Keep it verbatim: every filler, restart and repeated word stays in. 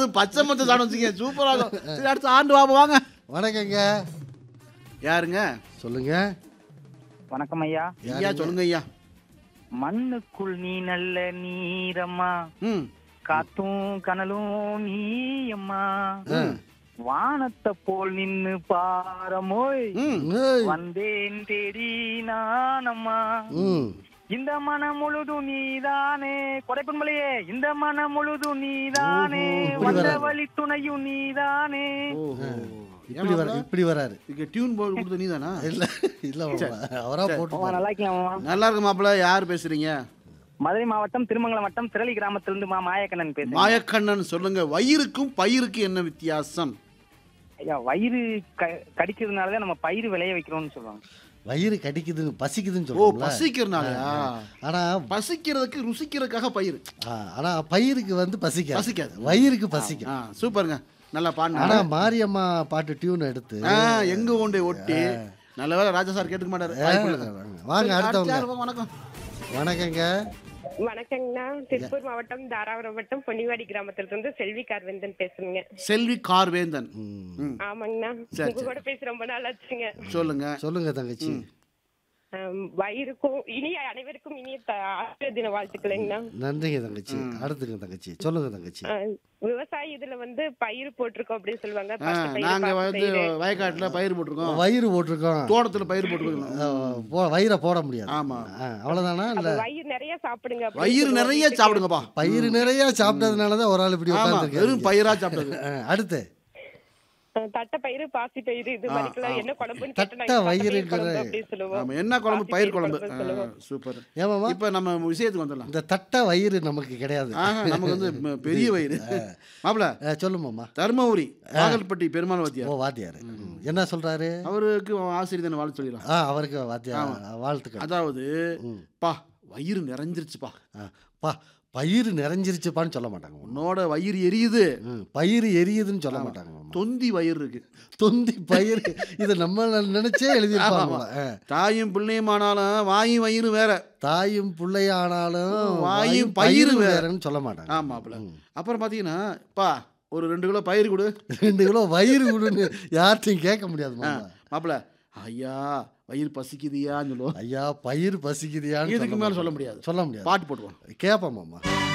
அது பச்சை மச்சை சாப்பிட வச்சுங்க சூப்பரா இருக்கும். சரி அடுத்து ஆண்டு வாங்க வாங்க. வணக்கங்க. யாருங்க? சொல்லுங்க. வணக்கம் ஐயா. ஐயா சொல்லுங்க ஐயா. மண்ணுக்குள் நீ நல்ல நீரம்மா, ம் காத்தும் கனலும் நீயம்மா, வானத்தை போல் நின்னு பாரமோய், ம் ஏய். வந்தேன் தேடி நானம்மா, ம். இந்த மனம் முழுதும் நீதானே, கொடைப்பன்மலையே இந்த மனம் முழுதும் நீதானே, இப்படி வந்த வராது. வழி துணையும் நீதானே. ஓஹோ இப்படி வர இப்படி வராரு. இதுக்கு டியூன் போர்டு கொடுத்த நீதானா? இல்ல இல்ல மாமா. அவரா போட்டு மாமா, நல்லா இருக்கலாமா? நல்லா இருக்கு மாப்பிள்ள. யார் பேசுறீங்க? மதுரை மாவட்டம் திருமங்கலம் வட்டம் திரளி கிராமத்திலிருந்து மா மாயக்கண்ணன் பேசுறேன். மாயக்கண்ணன் சொல்லுங்க. வயிறுக்கும் பயிருக்கும் என்ன வித்தியாசம்? ஐயா, வயிறு க- கடிக்கிறதுனாலதான் நம்ம பயிர் விளைய வைக்கிறோம்னு சொல்லுவாங்க. வயிறு கடிக்குது பசிக்குதுன்னு ஓ சொல்றோம்ல. பசிக்கிறனாலயா? ஆனா பசிக்கிறதுக்கு ருசிக்கிறதுக்காக பயிர். ஆ, ஆனா பயிருக்கு வந்து பசிக்காது. பசிக்காது. வயிறுக்கு பசிக்கும். ஆ சூப்பருங்க. நல்லா பாடுங்க. ஆனா மாரியம்மா பாட்டு டியூன் எடுத்து ஆ எங்க கொண்டே ஒட்டி நல்ல வேளை ராஜா சார் கேட்டுக்க மாட்டாரு. வாய்ப்பு இல்ல. வாங்க சரி, அடுத்தவங்க. அடுத்த யாரு? வணக்கம். வணக்கங்க. வணக்கங்கண்ணா. திருப்பூர் மாவட்டம் தாராபுரம் வட்டம் பொன்னிவாடி கிராமத்துல இருந்து செல்வி கார்வேந்தன் பேசுறேங்க. செல்வி கார்வேந்தன். ம். ஆமாங்கண்ணா. சரி, உங்க கூட பேசி ரொம்ப நாள் ஆச்சுங்க. சொல்லுங்க. சொல்லுங்க தங்கச்சி. ஆம், வயிறுக்கும் இனிய அனைவருக்கும் இனிய த- ஆசிரியர் தின வாழ்த்துக்களைங்கண்ணா. நன்றிங்க தங்கச்சி. அடுத்துங்க தங்கச்சி. சொல்லுங்க தங்கச்சி. ஆ, விவசாய இதுல வந்து பயிர் போட்டிருக்கோம் அப்படின்னு சொல்லுவாங்க. ஆ, பச்சை பயிறு, நாங்க பாசி வந்து பயிறு. வயக்காட்டுல பயிர் போட்டிருக்கோம். வயிறு போட்டிருக்கோம். தோட்டத்துல பயிர் போட்டிருக்கோம். அஹ், போ- வயிறை போட முடியாது. ஆமா. ஆ, அவ்வளவுதானா இல்ல? அப்ப வயிறு நிறைய சாப்பிடுங்க அப்படின்னு வயிறு சொல்லுவாங்க. நிறைய சாப்பிடுங்கப்பா. பயிறு நிறைய சாப்பிட்டதுனாலதான் ஒரு ஆள் இப்படி ஆமா உட்கார்ந்துருக்காரு. வெறும் பயிரா சாப்பிட்டது. அடுத்து ஆ, தட்டை பயிறு, பாசி பயிறு இது மாதிரிலாம் என்ன குழம்புன்னு தட்டை கேட்டா நாங்க வயிறு தட்டைப்பயிறு குழம்பு இருக்கிற- அப்படின்னு சொல்லுவோம். ஆமா என்ன குழம்பு? பாசி பயிர் பயிறு குழம்பு. குழம்புன்னு சொல்லுவோம். சூப்பர். ஏமாமா இப்ப நம்ம விஷயத்துக்கு வந்துடலாம். இந்த தட்டை வயிறு நமக்கு கிடையாது. ஆஹா, நமக்கு வந்து ம- பெரிய வயிறு. மாப்பிள அஹ், சொல்லுமாமா. தர்மபுரி நாகல்பட்டி பெருமாள் ஓ வாத்தியார். வாத்தியாரு. ம். என்ன சொல்றாரு? அவருக்கு ஆசிரியர் தானே வாழ்த்து சொல்லிடலாம். ஆ அவருக்கு வாத்தியார் வாழ்த்துக்கள். அதாவது பா வயிறு நிறைஞ்சிருச்சுப்பா, ஆ, பா பயிறு நிறைஞ்சிருச்சுப்பான்னு சொல்ல மாட்டாங்க. உன்னோட வயிறு எரியுது, ம், பயிறு எரியுதுன்னு சொல்ல மாட்டாங்க மாமா. தொந்தி வயிறு இருக்கு. தொந்தி பயிறு இது நம்ம நினைச்சே எழுதியிருப்பாங்க. தாயும் பிள்ளையுமானாலும் வாயும் வயிறு வேற, தாயும் பிள்ளையானாலும் வாயும் பயிறு பயிறு வேற. வேறன்னு சொல்ல மாட்டாங்க. ஆமா மாப்பிள. அப்புறம் பாத்தீங்கன்னா பா ஒரு ரெண்டு கிலோ பயிர் கொடு. ரெண்டு கிலோ வயிறு விடுன்னு யார்ட்டையும் கேட்க முடியாது மாமா. மாப்பிள ஐயா வயிறு பசிக்குதியான்னு சொல்லுவோம். ஐயா பயிர் பசிக்குதியான்னு இதுக்கு சொல்ல மேல மாட்டாங்க. சொல்ல முடியாது. சொல்ல முடியாது. பாட்டு போட்டுருவோம். கேட்போம் மாமா.